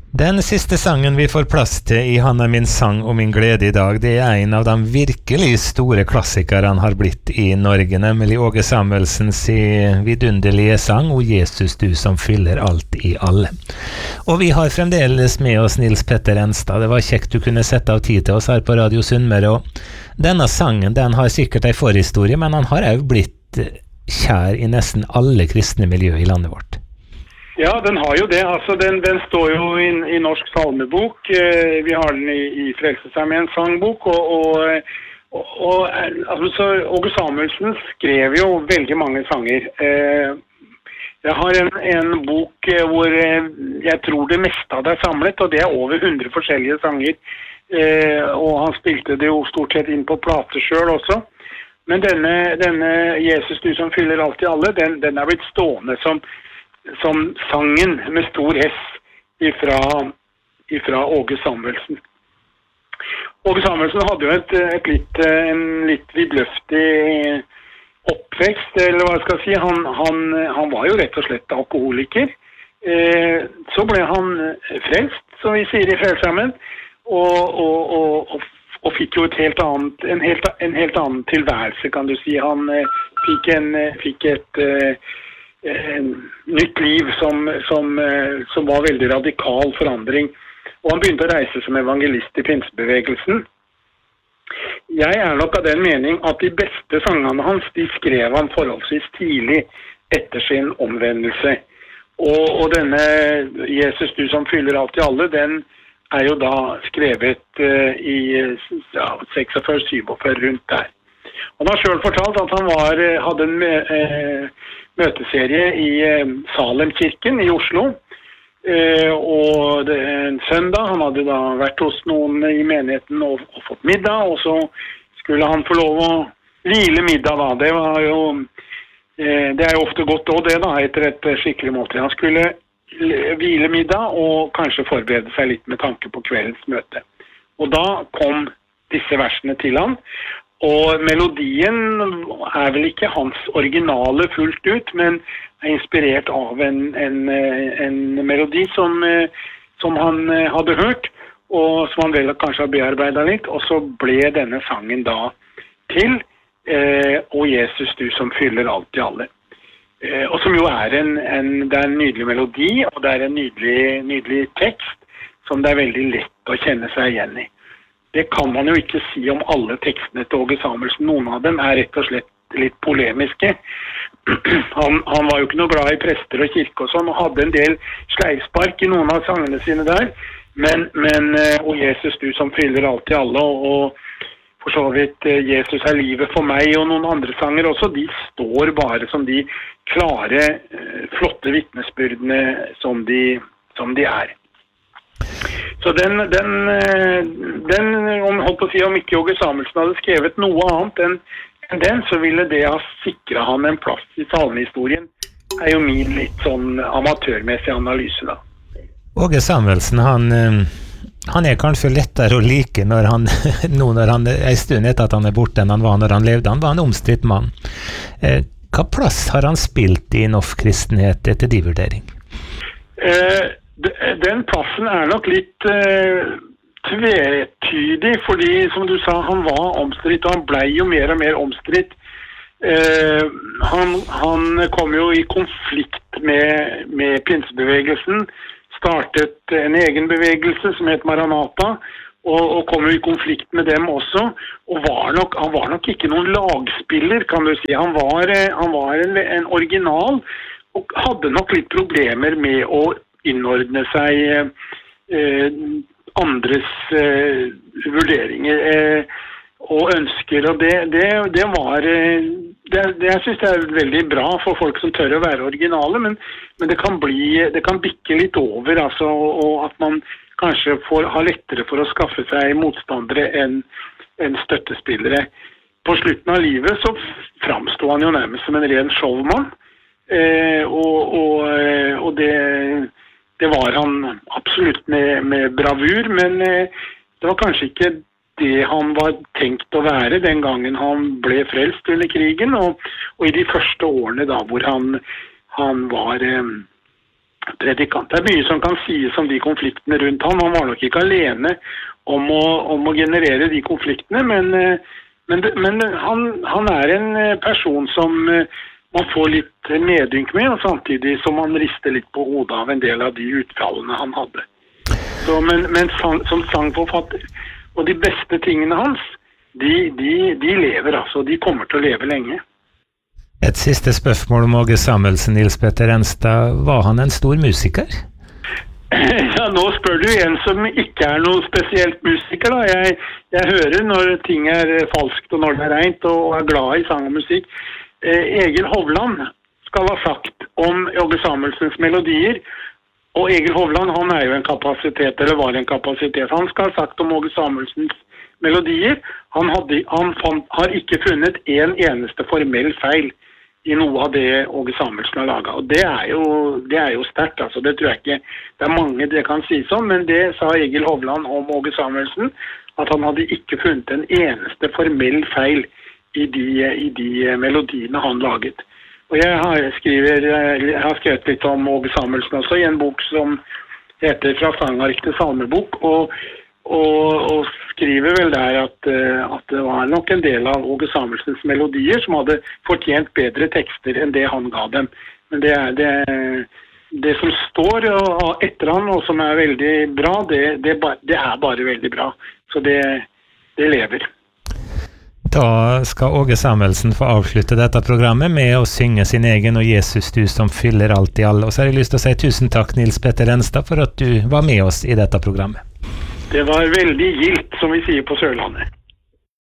Den siste sangen vi får plass til i «Han min sang og min glede i dag», det en av de virkelig store klassikerne han har blitt i Norge, nemlig Åge Samuelsens vidunderlige sang «O Jesus, du som fyller alt i alle». Og vi har fremdeles med oss Nils Petter Enstad. Det var kjekt du kunne sette av tid til oss her på Radio Sunnmøre, og denne sangen, den har sikkert en forhistorie, men han har også blitt kjær i nesten alle kristne miljø i landet vårt. Ja, den har jo det. Altså, den står jo i Norsk salmebok. Vi har den i Frelsesarmeens sangbok. Altså, Åge Samuelsen skrev jo veldig mange sanger. Jeg har en bok hvor jeg tror det meste av det samlet, og det over 100 forskjellige sanger. Og han spilte det jo stort sett inn på plater selv også. Men denne Jesus, du som fyller alt i alle, den er blitt stående som sangen med stor S ifra Åge Samuelsen. Åge Samuelsen hadde jo en litt vidløftig oppvekst, eller hva skal jeg si. Han var jo rett og slett alkoholiker. Så ble han frelst, som vi sier i Frelsesarmeen, og fikk jo en helt annen tilværelse, kan du si. Han fikk et nytt liv som var veldig radikal forandring. Og han begynte å reise som evangelist i pinsebevegelsen. Jeg nok av den mening at de beste sangene hans, de skrev han forholdsvis tidlig etter sin omvendelse. Og denne Jesus, du som fyller alt i alle, den jo da skrevet i 46-47 rundt der. Han har selv fortalt at han hadde en møteserie i Salemkirken i Oslo, og en søndag, han hadde da vært hos noen i menigheten og fått middag, og så skulle han få lov å hvile middag da. Det jo ofte godt også det da, etter et skikkelig måltid. Han skulle hvile middag og kanskje forberede seg litt med tanke på kveldens møte. Og da kom disse versene til han, og melodien vel ikke hans originale fullt ut, men inspirert av en melodi som han hadde hørt, og som han vel kanskje har bearbeidet litt, og så ble denne sangen da til «O Jesus, du som fyller alt i alle». Og som jo det en nydelig melodi, og det en nydelig tekst, som det veldig lett å kjenne seg igjen i. Det kan man jo ikke si om alle tekstene til Åge Samuelsen. Noen av dem rett og slett litt polemiske. Han var jo ikke noe glad i prester og kirke og sånn, og hadde en del sleivspark i noen av sangene sine der. Men «O Jesus, du som fyller alt i alle», og for så vidt «Jesus livet for meg», og noen andre sanger også, de står bare som de klare, flotte vittnesbyrdene som de Så den om ikke Åge Samuelsen hadde skrevet noe annet enn den, så ville det ha sikret han en plass i salmehistorien. Det jo min litt sånn amatørmessig analyse da. Åge Samuelsen, han kanskje lettere å like når han en stund etter at han borte enn han var når han levde. Han var en omstridt mann. Hva plass har han spilt i norsk kristenhet etter de vurdering? Den plassen nok litt tvetydig, fordi som du sa, han var omstridt, og han ble jo mer og mer omstridt. Han kom jo i konflikt med pinsebevegelsen, startet en egen bevegelse som het Maranatha, og kom jo i konflikt med dem også, og han var nok ikke noen lagspiller, kan du si. Han var en original, og hadde nok litt problemer med å innordne seg andres vurderinger og ønsker, og det var jeg synes det veldig bra for folk som tør å være originale, men det kan bikke litt over, altså, og at man kanskje har lettere for å skaffe seg motstandere enn støttespillere. På slutten av livet så framstod han jo nærmest som en ren showman, og det var han absolutt med bravur, men det var kanskje ikke det han var tenkt å være den gangen han ble frelst under krigen, og i de første årene da, hvor han var predikant. Det mye som kan sies om de konfliktene rundt ham. Han var nok ikke alene om å generere de konfliktene, men han en person som man får litt medynk med, og samtidig som man rister litt på hodet av en del av de utfallene han hadde. Så, men som sangforfatter, og de beste tingene hans, de lever altså, de kommer til å leve lenge. Et siste spørsmål om Åge Samuelsen, Nils Petter Enstad. Var han en stor musiker? Ja, nå spør du en som ikke noe spesielt musiker da. Jeg hører når ting falskt og når det rent og glad i sang og musikk. Egil Hovland skal ha sagt om Åge Samuelsens melodier, og Egil Hovland, han jo en kapasitet, eller var en kapasitet. Han skal ha sagt om Åge Samuelsens melodier. Han har ikke funnet en eneste formell feil i noe av det Åge Samuelsen har laget. Og det jo sterkt, altså. Det tror jeg ikke det mange det kan sies om, men det sa Egil Hovland om Åge Samuelsen, at han hadde ikke funnet en eneste formell feil i de melodiene han laget. Og jeg har skrevet litt om Åge Samuelsen også i en bok som heter Fra sangark til salmebok, og skriver vel der at det var nok en del av Åge Samuelsens melodier som hadde fortjent bedre tekster enn det han ga dem. Men det som står etter han, og som veldig bra, det bare veldig bra. Så det lever. Da skal Åge Samuelsen få avslutte dette programmet med å synge sin egen og Jesus du som fyller alt i alle. Og så har jeg lyst til å si tusen takk, Nils Petter Enstad, for at du var med oss i dette programmet. Det var veldig gildt, som vi sier på Sørlandet.